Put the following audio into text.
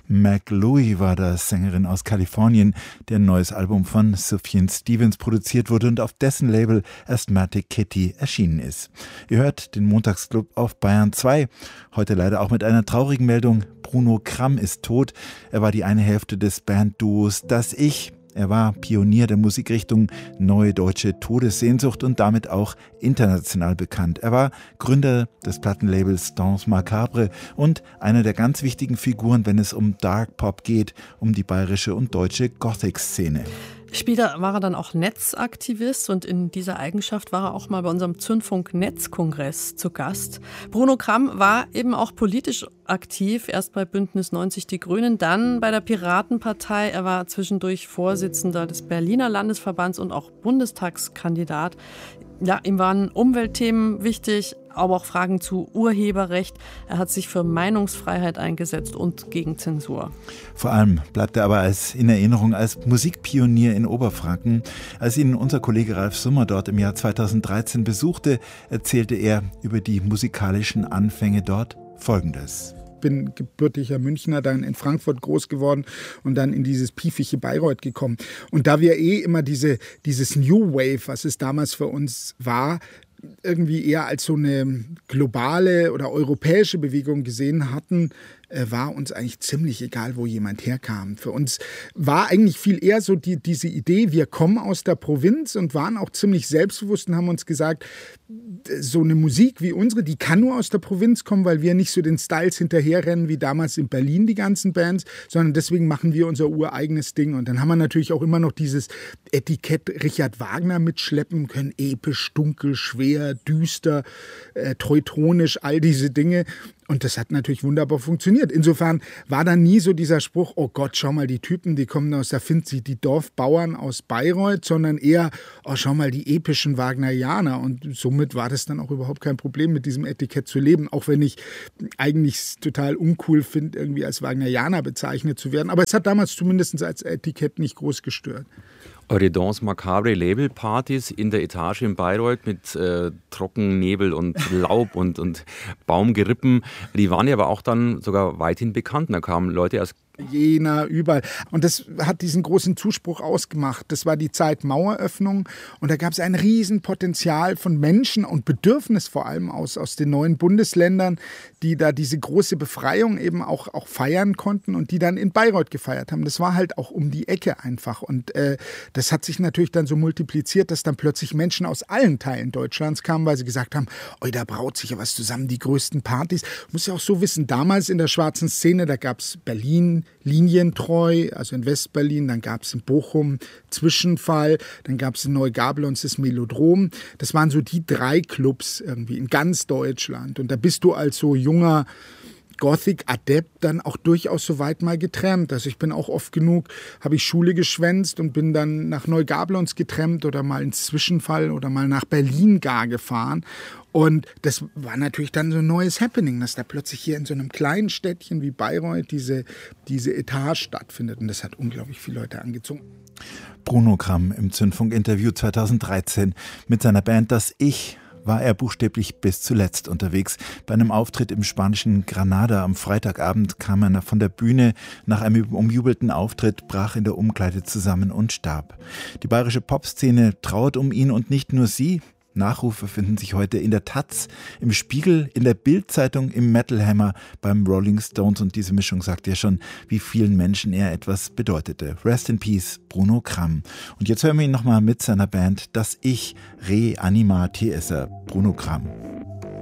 Meg Louie war das, Sängerin aus Kalifornien, deren neues Album von Sufjan Stevens produziert wurde und auf dessen Label Asthmatic Kitty erschienen ist. Ihr hört den Montagsclub auf Bayern 2. Heute leider auch mit einer traurigen Meldung. Bruno Kramm ist tot. Er war die eine Hälfte des Bandduos Das Ich. Er war Pionier der Musikrichtung Neue Deutsche Todessehnsucht und damit auch international bekannt. Er war Gründer des Plattenlabels Danse Macabre und einer der ganz wichtigen Figuren, wenn es um Dark Pop geht, um die bayerische und deutsche Gothic-Szene. Später war er dann auch Netzaktivist und in dieser Eigenschaft war er auch mal bei unserem Zündfunk-Netzkongress zu Gast. Bruno Kramm war eben auch politisch aktiv, erst bei Bündnis 90 Die Grünen, dann bei der Piratenpartei. Er war zwischendurch Vorsitzender des Berliner Landesverbands und auch Bundestagskandidat. Ja, ihm waren Umweltthemen wichtig, aber auch Fragen zu Urheberrecht. Er hat sich für Meinungsfreiheit eingesetzt und gegen Zensur. Vor allem bleibt er aber in Erinnerung als Musikpionier in Oberfranken. Als ihn unser Kollege Ralf Summer dort im Jahr 2013 besuchte, erzählte er über die musikalischen Anfänge dort Folgendes. Ich bin gebürtiger Münchner, dann in Frankfurt groß geworden und dann in dieses piefige Bayreuth gekommen. Und da wir immer dieses New Wave, was es damals für uns war, irgendwie eher als so eine globale oder europäische Bewegung gesehen hatten, war uns eigentlich ziemlich egal, wo jemand herkam. Für uns war eigentlich viel eher so diese Idee, wir kommen aus der Provinz und waren auch ziemlich selbstbewusst und haben uns gesagt, so eine Musik wie unsere, die kann nur aus der Provinz kommen, weil wir nicht so den Styles hinterherrennen wie damals in Berlin die ganzen Bands, sondern deswegen machen wir unser ureigenes Ding. Und dann haben wir natürlich auch immer noch dieses Etikett Richard Wagner mitschleppen können, episch, dunkel, schwer, düster, teutonisch, all diese Dinge. Und das hat natürlich wunderbar funktioniert. Insofern war da nie so dieser Spruch, oh Gott, schau mal, die Typen, die kommen aus der Finzi, die Dorfbauern aus Bayreuth, sondern eher, oh, schau mal, die epischen Wagnerianer. Und somit war das dann auch überhaupt kein Problem, mit diesem Etikett zu leben, auch wenn ich eigentlich total uncool finde, irgendwie als Wagnerianer bezeichnet zu werden. Aber es hat damals zumindest als Etikett nicht groß gestört. Eure Danse Macabre Labelpartys in der Etage in Bayreuth mit Trockennebel und Laub und Baumgerippen, die waren ja aber auch dann sogar weithin bekannt. Da kamen Leute aus Jena, überall. Und das hat diesen großen Zuspruch ausgemacht. Das war die Zeit Maueröffnung und da gab es ein Riesenpotenzial von Menschen und Bedürfnis vor allem aus den neuen Bundesländern, die da diese große Befreiung eben auch feiern konnten und die dann in Bayreuth gefeiert haben. Das war halt auch um die Ecke einfach und das hat sich natürlich dann so multipliziert, dass dann plötzlich Menschen aus allen Teilen Deutschlands kamen, weil sie gesagt haben, oi, da braut sich ja was zusammen, die größten Partys. Muss ja auch so wissen, damals in der schwarzen Szene, da gab es Berlin, Linientreu, also in Westberlin, dann gab es in Bochum Zwischenfall, dann gab es in Neugabelons das Melodrom. Das waren so die 3 Clubs irgendwie in ganz Deutschland. Und da bist du als so junger Gothic-Adept dann auch durchaus so weit mal getrennt. Also ich bin auch oft genug, habe ich Schule geschwänzt und bin dann nach Neugabelons getrennt oder mal ins Zwischenfall oder mal nach Berlin gar gefahren. Und das war natürlich dann so ein neues Happening, dass da plötzlich hier in so einem kleinen Städtchen wie Bayreuth diese Etage stattfindet. Und das hat unglaublich viele Leute angezogen. Bruno Kramm im Zündfunk-Interview 2013 mit seiner Band Das Ich war er buchstäblich bis zuletzt unterwegs. Bei einem Auftritt im spanischen Granada am Freitagabend kam er von der Bühne. Nach einem umjubelten Auftritt brach in der Umkleide zusammen und starb. Die bayerische Popszene trauert um ihn und nicht nur sie. Nachrufe finden sich heute in der Taz, im Spiegel, in der Bild-Zeitung, im Metal Hammer, beim Rolling Stones und diese Mischung sagt ja schon, wie vielen Menschen er etwas bedeutete. Rest in Peace, Bruno Kramm. Und jetzt hören wir ihn nochmal mit seiner Band Das Ich, Re Anima TSer, Bruno Kramm.